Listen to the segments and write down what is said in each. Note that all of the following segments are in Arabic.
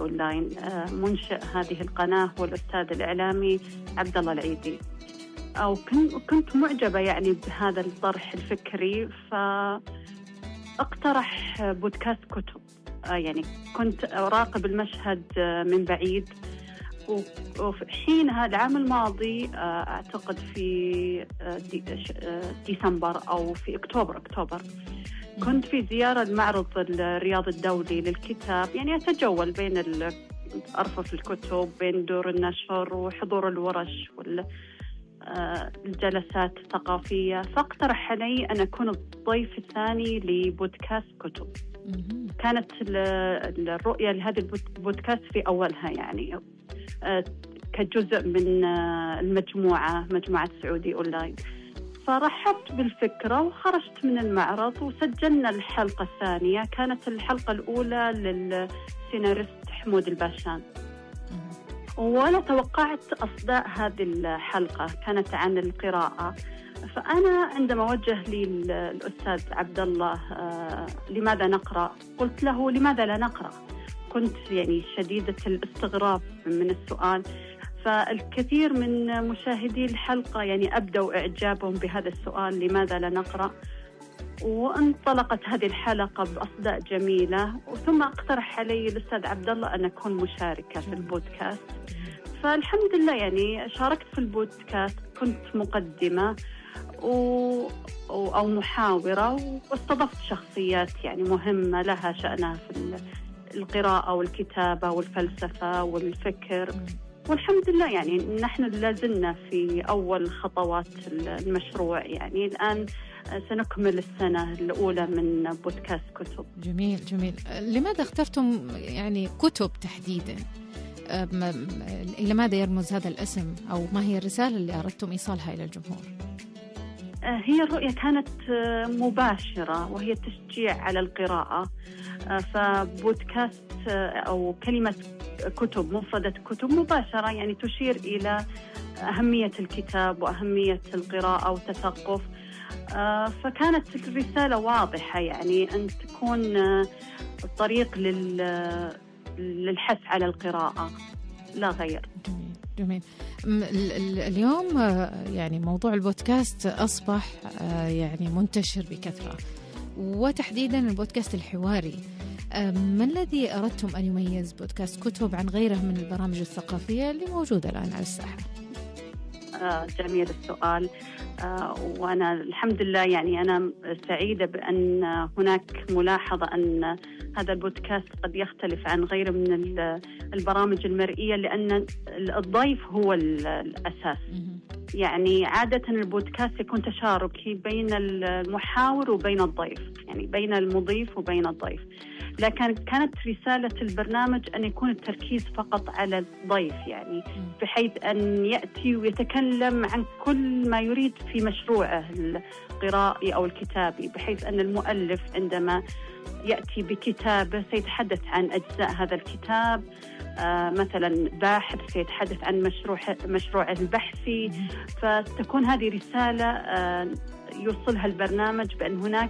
أونلاين. منشئ هذه القناة هو الأستاذ الإعلامي عبد الله العيدي. أو كنت معجبة يعني بهذا الطرح الفكري، فاقترح بودكاست كتب. يعني كنت أراقب المشهد من بعيد، وحينها العام الماضي أعتقد في ديسمبر أو في أكتوبر كنت في زيارة المعرض الرياض الدولي للكتاب، يعني أتجول بين أرفف الكتب، بين دور النشر وحضور الورش والجلسات الثقافية. فاقترح علي أن أكون الضيف الثاني لبودكاست كتب. كانت الرؤية لهذا البودكاست في أولها يعني كجزء من مجموعة سعودي أونلاين. فرحبت بالفكرة وخرجت من المعرض وسجلنا الحلقة الثانية. كانت الحلقة الأولى للسيناريست حمود الباشان، ولا توقعت أصداء هذه الحلقة، كانت عن القراءة. فأنا عندما وجه لي الأستاذ عبد الله لماذا نقرأ، قلت له لماذا لا نقرأ. كنت يعني شديدة الاستغراب من السؤال. فالكثير من مشاهدي الحلقة يعني أبدوا إعجابهم بهذا السؤال، لماذا لا نقرأ. وانطلقت هذه الحلقة بأصداء جميلة، ثم اقترح علي الأستاذ عبد الله أن أكون مشاركة في البودكاست. فالحمد لله يعني شاركت في البودكاست، كنت مقدمة أو محاورة، واستضفت شخصيات يعني مهمة لها شأنها في القراءة والكتابة والفلسفة والفكر. والحمد لله يعني نحن لازلنا في أول خطوات المشروع، يعني الآن سنكمل السنة الأولى من بودكاست كتب. جميل جميل. لماذا اخترتم يعني كتب تحديدا؟ إلى ماذا يرمز هذا الاسم، أو ما هي الرسالة اللي أردتم إيصالها إلى الجمهور؟ هي الرؤية كانت مباشرة، وهي التشجيع على القراءة. فبودكاست أو كلمة كتب، مفردة كتب مباشرة يعني تشير إلى أهمية الكتاب وأهمية القراءة والتثقف. فكانت الرسالة واضحة، يعني أن تكون الطريق للحث على القراءة لا غير. جميل. اليوم يعني موضوع البودكاست أصبح يعني منتشر بكثرة، وتحديدا البودكاست الحواري. ما الذي أردتم أن يميز بودكاست كتب عن غيره من البرامج الثقافية اللي موجودة الآن على الساحة؟ جميل السؤال. وأنا الحمد لله يعني أنا سعيدة بأن هناك ملاحظة أن هذا البودكاست قد يختلف عن غيره من البرامج المرئية، لأن الضيف هو الأساس. يعني عادة البودكاست يكون تشاركي بين المحاور وبين الضيف، يعني بين المضيف وبين الضيف. لكن كانت رسالة البرنامج أن يكون التركيز فقط على الضيف، يعني بحيث أن يأتي ويتكلم عن كل ما يريد في مشروعه القرائي أو الكتابي، بحيث أن المؤلف عندما يأتي بكتابه سيتحدث عن أجزاء هذا الكتاب. مثلا باحث سيتحدث عن مشروعه البحثي. فتكون هذه رسالة يوصلها البرنامج بأن هناك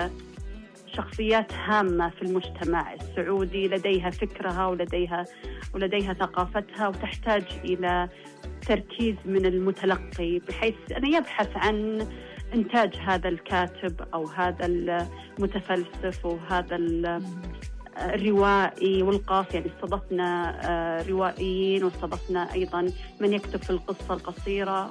شخصيات هامة في المجتمع السعودي لديها فكرها ولديها ثقافتها، وتحتاج إلى تركيز من المتلقي بحيث أن يبحث عن إنتاج هذا الكاتب أو هذا المتفلسف وهذا الروائي والقاص. يعني استضفنا روائيين واستضفنا أيضا من يكتب في القصة القصيرة.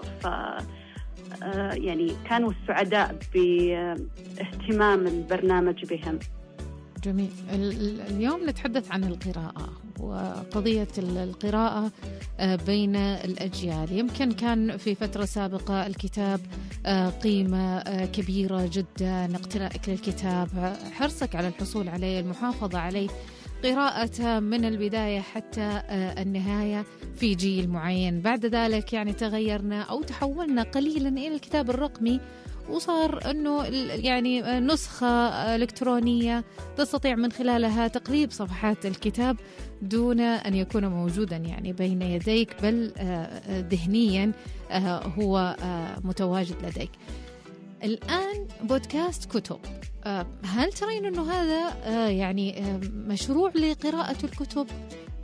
يعني كانوا السعداء باهتمام البرنامج بهم. جميل. اليوم نتحدث عن القراءة وقضية القراءة بين الأجيال. يمكن كان في فترة سابقة الكتاب قيمة كبيرة جدا، اقتنائك للكتاب، حرصك على الحصول عليه، المحافظة عليه، قراءته من البداية حتى النهاية في جيل معين. بعد ذلك يعني تغيرنا أو تحولنا قليلا إلى الكتاب الرقمي، وصار أنه يعني نسخة إلكترونية تستطيع من خلالها تقليب صفحات الكتاب دون أن يكون موجودا يعني بين يديك، بل ذهنيا هو متواجد لديك. الآن بودكاست كتب، هل ترين أنه هذا يعني مشروع لقراءة الكتب